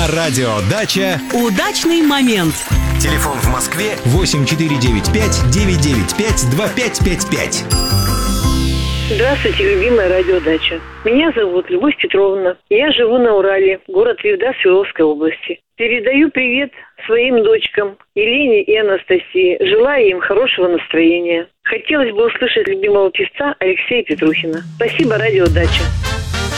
На радио «Дача» удачный момент. Телефон в Москве 8495-995-2555. Здравствуйте, любимая радиодача. Меня зовут Любовь Петровна. Я живу на Урале, город Вивда Свердловской области. Передаю привет своим дочкам Елене и Анастасии. Желаю им хорошего настроения. Хотелось бы услышать любимого певца Алексея Петрухина. Спасибо, радиодача.